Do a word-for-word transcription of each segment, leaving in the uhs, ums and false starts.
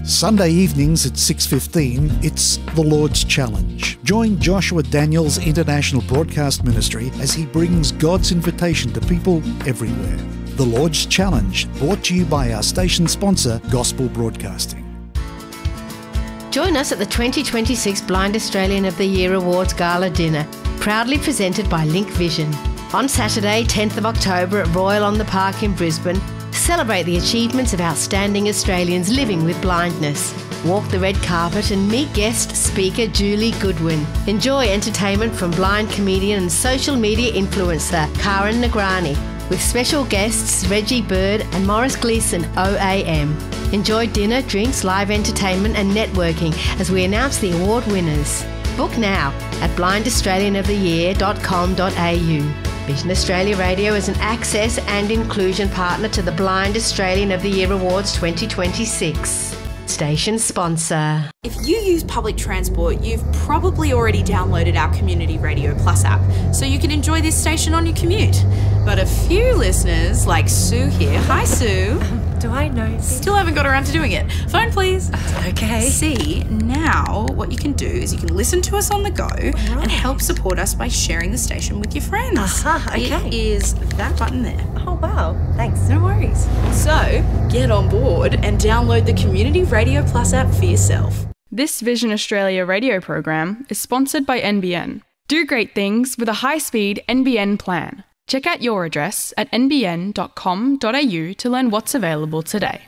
Sunday evenings at six fifteen, it's The Lord's Challenge. Join Joshua Daniels International Broadcast Ministry as he brings God's invitation to people everywhere. The Lord's Challenge, brought to you by our station sponsor, Gospel Broadcasting. Join us at the twenty twenty-six Blind Australian of the Year Awards Gala Dinner, proudly presented by Link Vision. On Saturday, tenth of October at Royal on the Park in Brisbane, celebrate the achievements of outstanding Australians living with blindness. Walk the red carpet and meet guest speaker Julie Goodwin. Enjoy entertainment from blind comedian and social media influencer Karen Nagrani, with special guests Reggie Bird and Morris Gleeson O A M. Enjoy dinner, drinks, live entertainment and networking as we announce the award winners. Book now at blind australian of the year dot com dot a u. Vision Australia Radio is an access and inclusion partner to the Blind Australian of the Year Awards twenty twenty-six. Station sponsor. If you use public transport, you've probably already downloaded our Community Radio Plus app, so you can enjoy this station on your commute. But a few listeners, like Sue here, hi Sue. Um, do I know? Still haven't got around to doing it. Phone please. Uh, okay. See, now what you can do is you can listen to us on the go right. and help support us by sharing the station with your friends. Uh-huh, okay. It is that button there. Oh wow, thanks. No worries. So, get on board and download the Community Radio Plus app for yourself. This Vision Australia radio program is sponsored by N B N. Do great things with a high-speed N B N plan. Check out your address at n b n dot com dot a u to learn what's available today.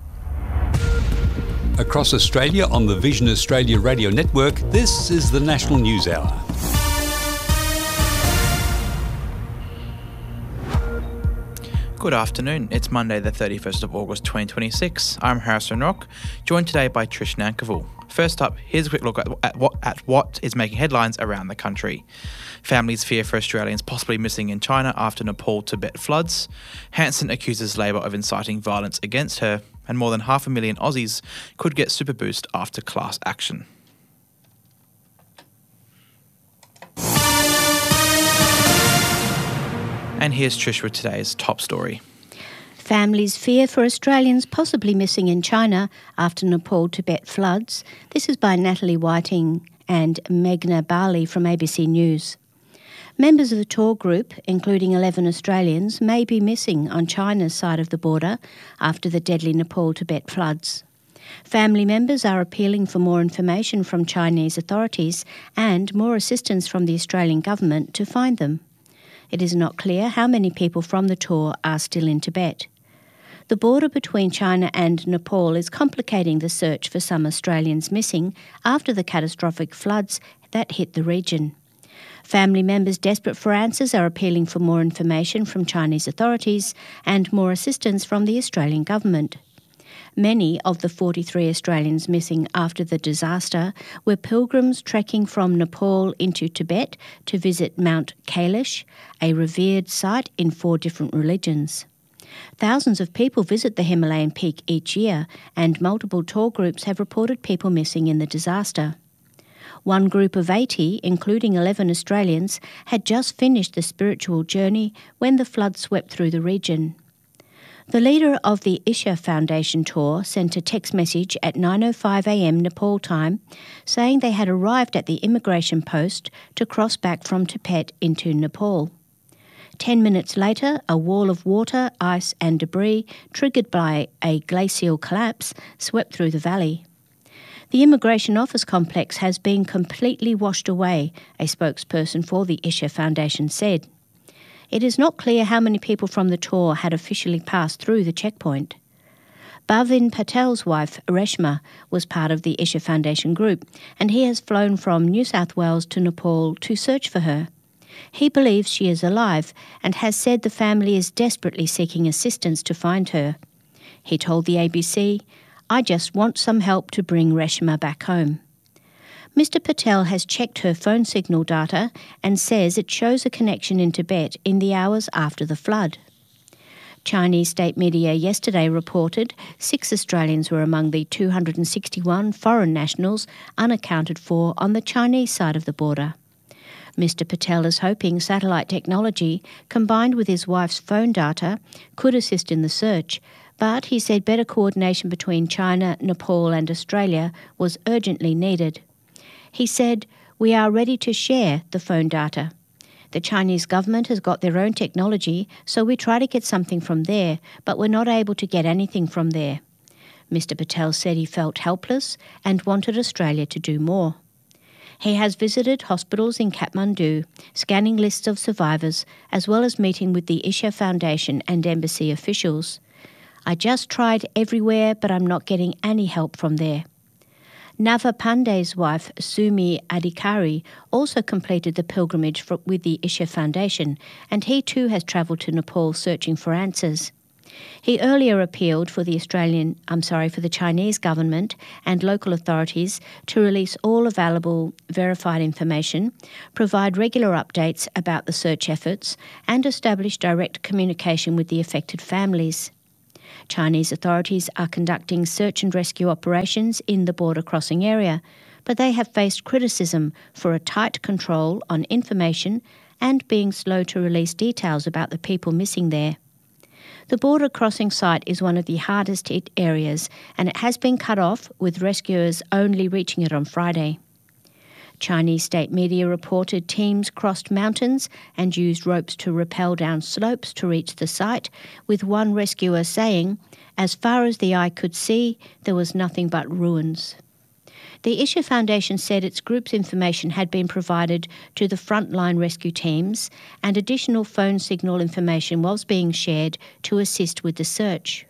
Across Australia on the Vision Australia Radio Network, this is the National News Hour. Good afternoon. It's Monday the thirty-first of August twenty twenty-six. I'm Harrison Rock, joined today by Trish Nankivell. First up, here's a quick look at, at, what, at what is making headlines around the country. Families fear for Australians possibly missing in China after Nepal Tibet floods. Hanson accuses Labor of inciting violence against her. And more than half a million Aussies could get super boost after class action. And here's Trish with today's top story. Families fear for Australians possibly missing in China after Nepal Tibet floods. This is by Natalie Whiting and Meghna Bali from A B C News. Members of the Tor group, including eleven Australians, may be missing on China's side of the border after the deadly Nepal Tibet floods. Family members are appealing for more information from Chinese authorities and more assistance from the Australian government to find them. It is not clear how many people from the Tor are still in Tibet. The border between China and Nepal is complicating the search for some Australians missing after the catastrophic floods that hit the region. Family members desperate for answers are appealing for more information from Chinese authorities and more assistance from the Australian government. Many of the forty-three Australians missing after the disaster were pilgrims trekking from Nepal into Tibet to visit Mount Kailash, a revered site in four different religions. Thousands of people visit the Himalayan peak each year, and multiple tour groups have reported people missing in the disaster. One group of eighty, including eleven Australians, had just finished the spiritual journey when the flood swept through the region. The leader of the Isha Foundation tour sent a text message at nine oh five a m Nepal time saying they had arrived at the immigration post to cross back from Tibet into Nepal. Ten minutes later, a wall of water, ice and debris, triggered by a glacial collapse, swept through the valley. The immigration office complex has been completely washed away, a spokesperson for the Isha Foundation said. It is not clear how many people from the tour had officially passed through the checkpoint. Bhavin Patel's wife, Reshma, was part of the Isha Foundation group, and he has flown from New South Wales to Nepal to search for her. He believes she is alive and has said the family is desperately seeking assistance to find her. He told the A B C, "I just want some help to bring Reshma back home." Mister Patel has checked her phone signal data and says it shows a connection in Tibet in the hours after the flood. Chinese state media yesterday reported six Australians were among the two hundred sixty-one foreign nationals unaccounted for on the Chinese side of the border. Mister Patel is hoping satellite technology, combined with his wife's phone data, could assist in the search, But he said better coordination between China, Nepal and Australia was urgently needed. He said, "We are ready to share the phone data. The Chinese government has got their own technology, so we try to get something from there, but we're not able to get anything from there." Mister Patel said he felt helpless and wanted Australia to do more. He has visited hospitals in Kathmandu, scanning lists of survivors, as well as meeting with the Isha Foundation and embassy officials. "I just tried everywhere, but I'm not getting any help from there." Nava Pandey's wife, Sumi Adhikari, also completed the pilgrimage for, with the Isha Foundation, and he too has travelled to Nepal searching for answers. He earlier appealed for the Australian, I'm sorry, for the Chinese government and local authorities to release all available verified information, provide regular updates about the search efforts, and establish direct communication with the affected families. Chinese authorities are conducting search and rescue operations in the border crossing area, but they have faced criticism for a tight control on information and being slow to release details about the people missing there. The border crossing site is one of the hardest hit areas, and it has been cut off, with rescuers only reaching it on Friday. Chinese state media reported teams crossed mountains and used ropes to rappel down slopes to reach the site, with one rescuer saying, "As far as the eye could see, there was nothing but ruins." The Isha Foundation said its group's information had been provided to the frontline rescue teams, and additional phone signal information was being shared to assist with the search.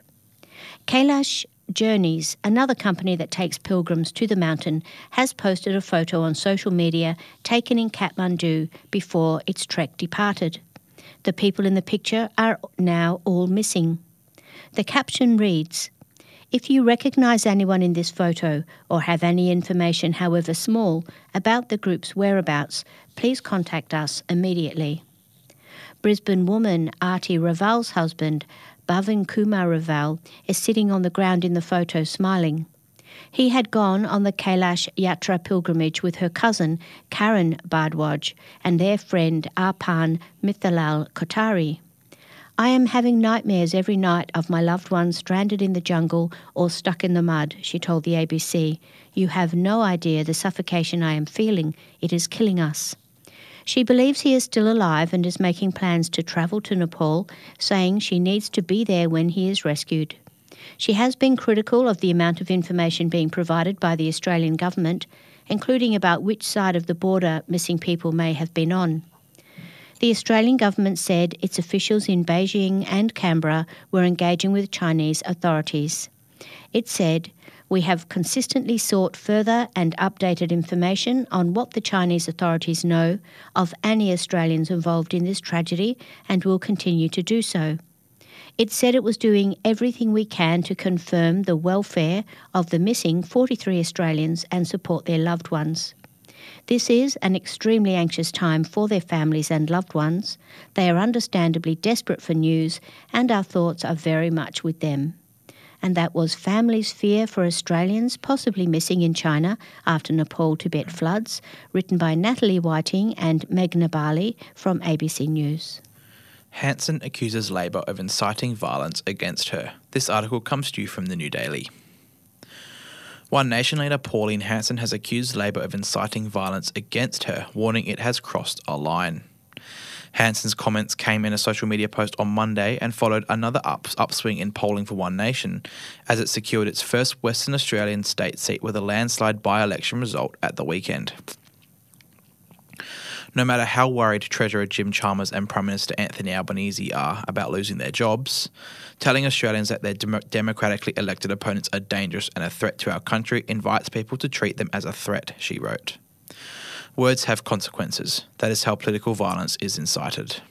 Kailash Journeys, another company that takes pilgrims to the mountain, has posted a photo on social media taken in Kathmandu before its trek departed. The people in the picture are now all missing. The caption reads, "If you recognise anyone in this photo or have any information, however small, about the group's whereabouts, please contact us immediately." Brisbane woman Arti Raval's husband, Bhavin Kumar Raval, is sitting on the ground in the photo smiling. He had gone on the Kailash Yatra pilgrimage with her cousin Karen Bardwaj and their friend Arpan Mithalal Kotari. "I am having nightmares every night of my loved ones stranded in the jungle or stuck in the mud," she told the A B C. "You have no idea the suffocation I am feeling. It is killing us." She believes he is still alive and is making plans to travel to Nepal, saying she needs to be there when he is rescued. She has been critical of the amount of information being provided by the Australian government, including about which side of the border missing people may have been on. The Australian government said its officials in Beijing and Canberra were engaging with Chinese authorities. It said, "We have consistently sought further and updated information on what the Chinese authorities know of any Australians involved in this tragedy and will continue to do so." It said it was doing everything we can to confirm the welfare of the missing forty-three Australians and support their loved ones. This is an extremely anxious time for their families and loved ones. They are understandably desperate for news, and our thoughts are very much with them. And that was Families' Fear for Australians Possibly Missing in China After Nepal-Tibet Floods, written by Natalie Whiting and Meghna Bali from A B C News. Hanson accuses Labor of inciting violence against her. This article comes to you from the New Daily. One Nation leader Pauline Hanson has accused Labor of inciting violence against her, warning it has crossed a line. Hanson's comments came in a social media post on Monday and followed another up, upswing in polling for One Nation, as it secured its first Western Australian state seat with a landslide by-election result at the weekend. No matter how worried Treasurer Jim Chalmers and Prime Minister Anthony Albanese are about losing their jobs, telling Australians that their dem- democratically elected opponents are dangerous and a threat to our country invites people to treat them as a threat, she wrote. Words have consequences. That is how political violence is incited.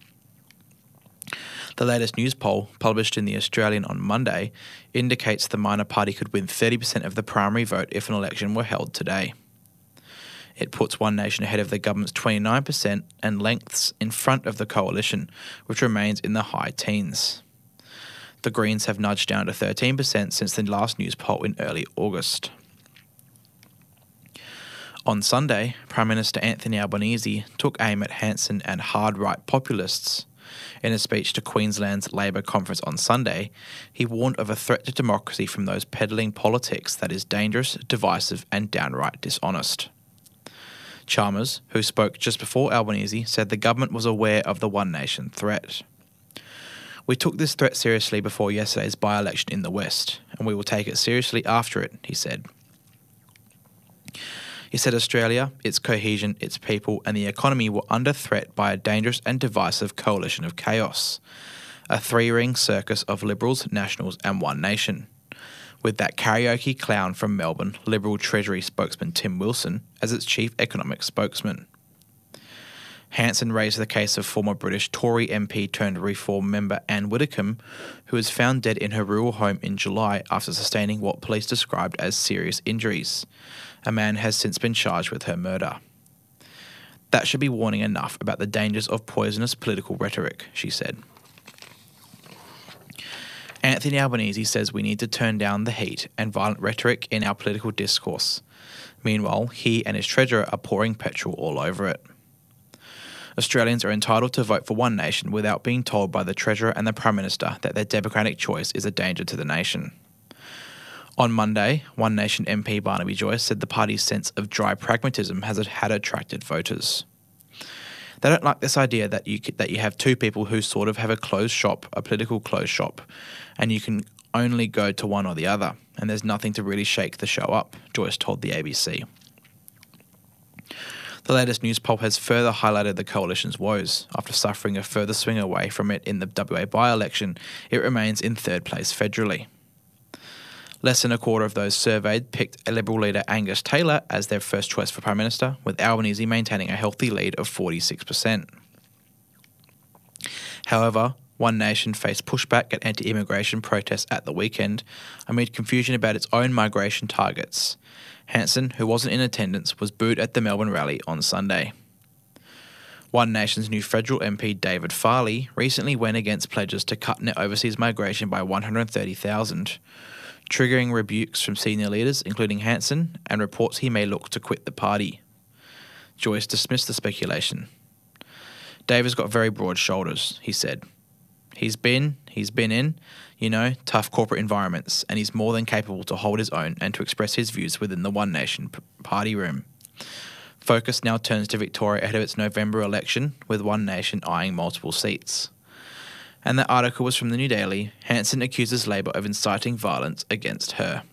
The latest news poll, published in The Australian on Monday, indicates the minor party could win thirty percent of the primary vote if an election were held today. It puts One Nation ahead of the government's twenty-nine percent and lengths in front of the coalition, which remains in the high teens. The Greens have nudged down to thirteen percent since the last news poll in early August. On Sunday, Prime Minister Anthony Albanese took aim at Hanson and hard-right populists, In a speech to Queensland's Labor conference on Sunday, he warned of a threat to democracy from those peddling politics that is dangerous, divisive and downright dishonest. Chalmers, who spoke just before Albanese, said the government was aware of the One Nation threat. "We took this threat seriously before yesterday's by-election in the West, and we will take it seriously after it," he said. He said Australia, its cohesion, its people and the economy were under threat by a dangerous and divisive coalition of chaos, a three-ring circus of Liberals, Nationals and One Nation, with that karaoke clown from Melbourne, Liberal Treasury spokesman Tim Wilson, as its chief economic spokesman. Hanson raised the case of former British Tory M P turned Reform member Anne Widdecombe, who was found dead in her rural home in July after sustaining what police described as serious injuries. A man has since been charged with her murder. "That should be warning enough about the dangers of poisonous political rhetoric," she said. Anthony Albanese says we need to turn down the heat and violent rhetoric in our political discourse. Meanwhile, he and his treasurer are pouring petrol all over it. Australians are entitled to vote for One Nation without being told by the Treasurer and the Prime Minister that their democratic choice is a danger to the nation. On Monday, One Nation M P Barnaby Joyce said the party's sense of dry pragmatism has had attracted voters. They don't like this idea that you that you have two people who sort of have a closed shop, a political closed shop, and you can only go to one or the other, and there's nothing to really shake the show up, Joyce told the A B C. The latest news poll has further highlighted the coalition's woes. After suffering a further swing away from it in the W A by-election, it remains in third place federally. Less than a quarter of those surveyed picked a Liberal leader Angus Taylor as their first choice for Prime Minister, with Albanese maintaining a healthy lead of forty-six percent. However, One Nation faced pushback at anti-immigration protests at the weekend amid confusion about its own migration targets. Hanson, who wasn't in attendance, was booed at the Melbourne rally on Sunday. One Nation's new federal M P David Farley recently went against pledges to cut net overseas migration by one hundred thirty thousand, triggering rebukes from senior leaders, including Hanson, and reports he may look to quit the party. Joyce dismissed the speculation. "Dave has got very broad shoulders," he said. He's been, he's been in, you know, tough corporate environments, and he's more than capable to hold his own and to express his views within the One Nation p- party room." Focus now turns to Victoria ahead of its November election, with One Nation eyeing multiple seats. And that article was from the New Daily. Hanson accuses Labor of inciting violence against her.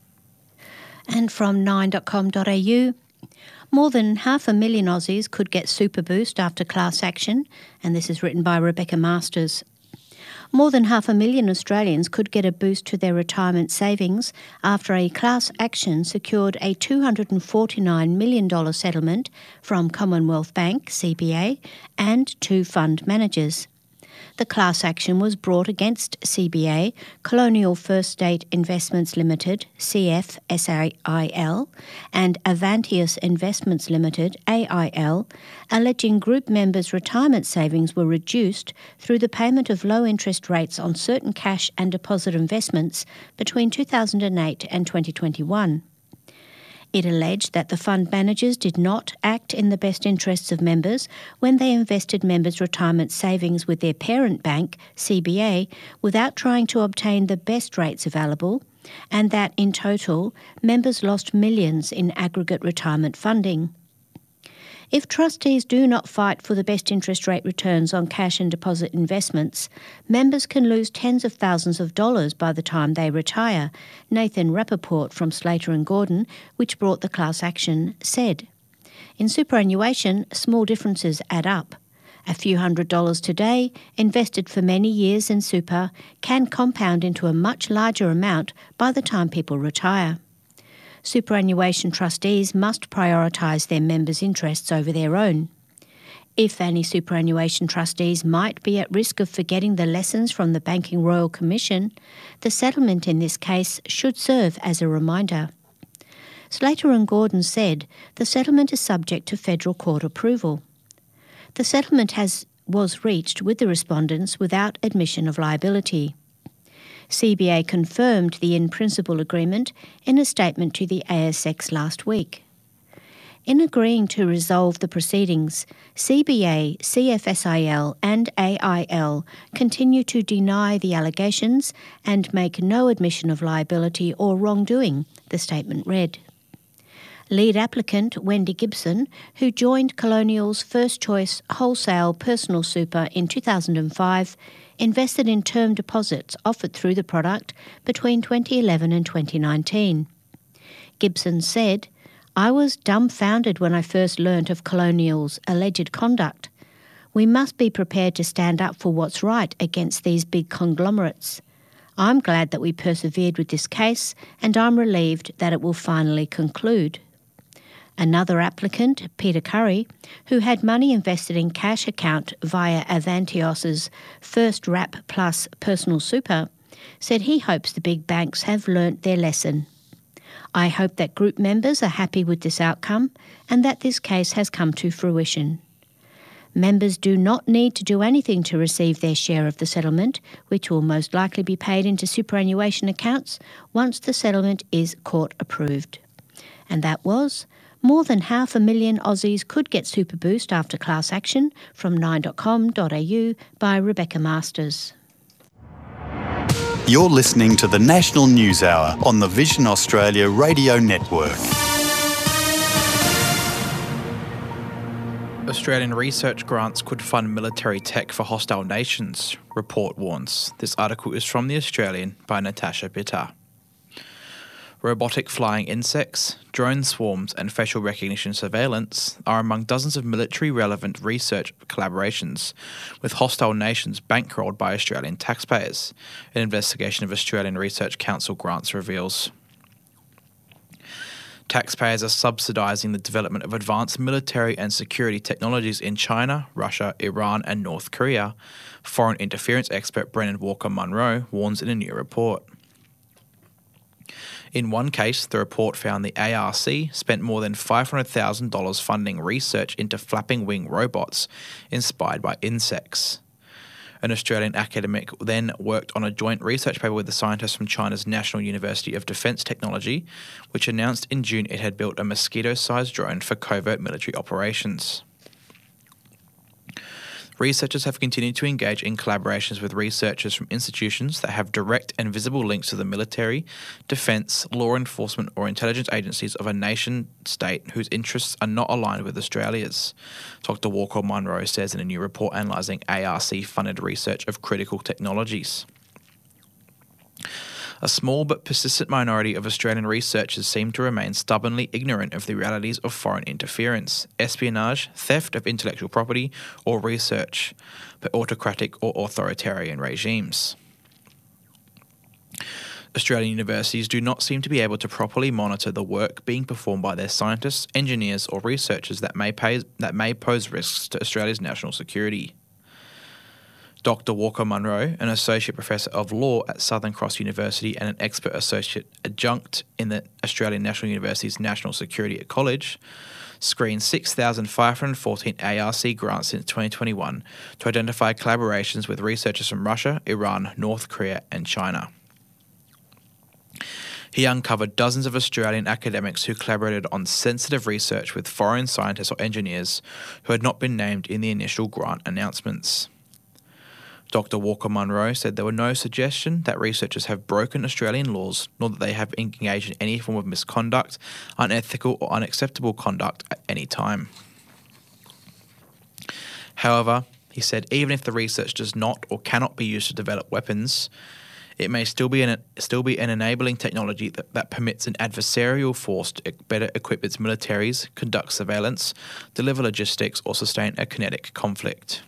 And from nine dot com dot a u, more than half a million Aussies could get Super Boost after class action, and this is written by Rebecca Masters. More than half a million Australians could get a boost to their retirement savings after a class action secured a two hundred forty-nine million dollars settlement from Commonwealth Bank, C B A, and two fund managers. The class action was brought against C B A, Colonial First State Investments Limited, C F S A I L, and Avantius Investments Limited, A I L, alleging group members' retirement savings were reduced through the payment of low interest rates on certain cash and deposit investments between two thousand eight and twenty twenty-one. It alleged that the fund managers did not act in the best interests of members when they invested members' retirement savings with their parent bank, C B A, without trying to obtain the best rates available, and that, in total, members lost millions in aggregate retirement funding. If trustees do not fight for the best interest rate returns on cash and deposit investments, members can lose tens of thousands of dollars by the time they retire, Nathan Rappaport from Slater and Gordon, which brought the class action, said. In superannuation, small differences add up. A few hundred dollars today, invested for many years in super, can compound into a much larger amount by the time people retire. Superannuation trustees must prioritise their members' interests over their own. If any superannuation trustees might be at risk of forgetting the lessons from the Banking Royal Commission, the settlement in this case should serve as a reminder. Slater and Gordon said the settlement is subject to federal court approval. The settlement has was reached with the respondents without admission of liability. C B A confirmed the in-principle agreement in a statement to the A S X last week. In agreeing to resolve the proceedings, C B A, C F S I L and A I L continue to deny the allegations and make no admission of liability or wrongdoing, the statement read. Lead applicant Wendy Gibson, who joined Colonial's First Choice Wholesale Personal Super in two thousand five, invested in term deposits offered through the product between twenty eleven and twenty nineteen. Gibson said, "I was dumbfounded when I first learnt of Colonial's alleged conduct. We must be prepared to stand up for what's right against these big conglomerates. I'm glad that we persevered with this case, and I'm relieved that it will finally conclude." Another applicant, Peter Curry, who had money invested in cash account via Avantios's First Wrap Plus Personal Super, said he hopes the big banks have learnt their lesson. "I hope that group members are happy with this outcome and that this case has come to fruition. Members do not need to do anything to receive their share of the settlement, which will most likely be paid into superannuation accounts once the settlement is court approved." And that was more than half a million Aussies could get Super Boost after class action from nine dot com dot a u by Rebecca Masters. You're listening to the National News Hour on the Vision Australia Radio Network. Australian research grants could fund military tech for hostile nations, report warns. This article is from The Australian by Natasha Bitter. Robotic flying insects, drone swarms and facial recognition surveillance are among dozens of military-relevant research collaborations with hostile nations bankrolled by Australian taxpayers, an investigation of Australian Research Council grants reveals. Taxpayers are subsidising the development of advanced military and security technologies in China, Russia, Iran and North Korea, foreign interference expert Brendan Walker-Munro warns in a new report. In one case, the report found the A R C spent more than five hundred thousand dollars funding research into flapping wing robots inspired by insects. An Australian academic then worked on a joint research paper with the scientists from China's National University of Defence Technology, which announced in June it had built a mosquito-sized drone for covert military operations. Researchers have continued to engage in collaborations with researchers from institutions that have direct and visible links to the military, defence, law enforcement or intelligence agencies of a nation-state whose interests are not aligned with Australia's, Doctor Walker-Munro says in a new report analysing A R C-funded research of critical technologies. A small but persistent minority of Australian researchers seem to remain stubbornly ignorant of the realities of foreign interference, espionage, theft of intellectual property, or research by autocratic or authoritarian regimes. Australian universities do not seem to be able to properly monitor the work being performed by their scientists, engineers, or researchers that may, pay, that may pose risks to Australia's national security. Doctor Walker-Munro, an Associate Professor of Law at Southern Cross University and an Expert Associate Adjunct in the Australian National University's National Security College, screened six thousand five hundred fourteen A R C grants since twenty twenty-one to identify collaborations with researchers from Russia, Iran, North Korea and China. He uncovered dozens of Australian academics who collaborated on sensitive research with foreign scientists or engineers who had not been named in the initial grant announcements. Doctor Walker-Munro said there were no suggestion that researchers have broken Australian laws, nor that they have engaged in any form of misconduct, unethical or unacceptable conduct at any time. However, he said even if the research does not or cannot be used to develop weapons, it may still be an, still be an enabling technology that, that permits an adversarial force to better equip its militaries, conduct surveillance, deliver logistics or sustain a kinetic conflict.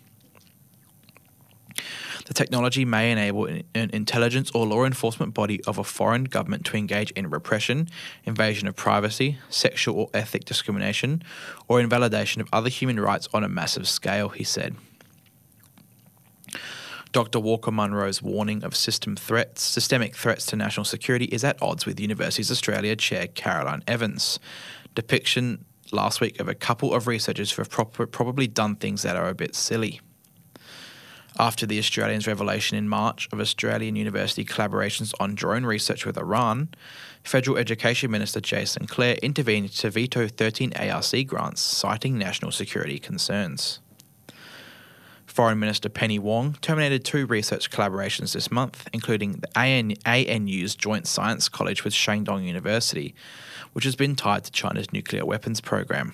The technology may enable an intelligence or law enforcement body of a foreign government to engage in repression, invasion of privacy, sexual or ethnic discrimination, or invalidation of other human rights on a massive scale, he said. Doctor Walker-Munro's warning of system threats, systemic threats to national security is at odds with Universities Australia Chair Caroline Evans' depiction last week of a couple of researchers who have prob- probably done things that are a bit silly. After the Australians' revelation in March of Australian university collaborations on drone research with Iran, Federal Education Minister Jason Clare intervened to veto thirteen A R C grants, citing national security concerns. Foreign Minister Penny Wong terminated two research collaborations this month, including the A N U's Joint Science College with Shandong University, which has been tied to China's nuclear weapons program.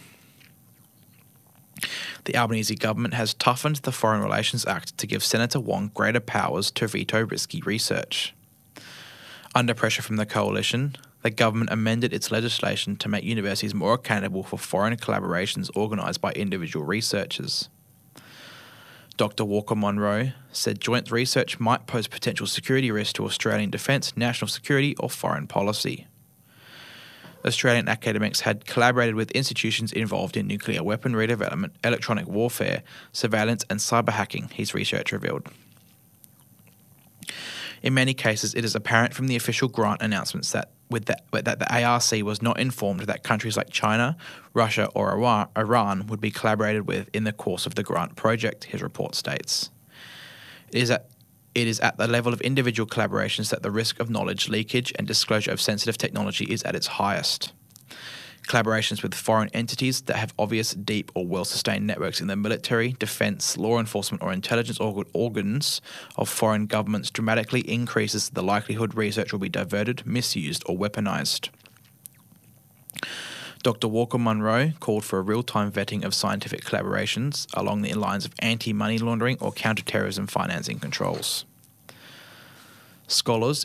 The Albanese government has toughened the Foreign Relations Act to give Senator Wong greater powers to veto risky research. Under pressure from the coalition, the government amended its legislation to make universities more accountable for foreign collaborations organised by individual researchers. Doctor Walker Monroe said joint research might pose potential security risks to Australian defence, national security or foreign policy. Australian academics had collaborated with institutions involved in nuclear weaponry development, electronic warfare, surveillance and cyber hacking, his research revealed. In many cases, it is apparent from the official grant announcements that with the, that the A R C was not informed that countries like China, Russia or Iran would be collaborated with in the course of the grant project, his report states. It is at It is at the level of individual collaborations that the risk of knowledge leakage and disclosure of sensitive technology is at its highest. Collaborations with foreign entities that have obvious, deep or well-sustained networks in the military, defence, law enforcement or intelligence organs of foreign governments dramatically increases the likelihood research will be diverted, misused or weaponised. Doctor Walker Monroe called for a real-time vetting of scientific collaborations along the lines of anti-money laundering or counter-terrorism financing controls. Scholars